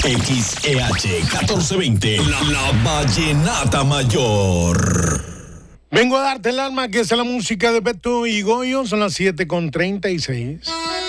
XEH 1420, la Vallenata Mayor. Vengo a darte el alma, que es la música de Beto y Goyo. Son las 7:36.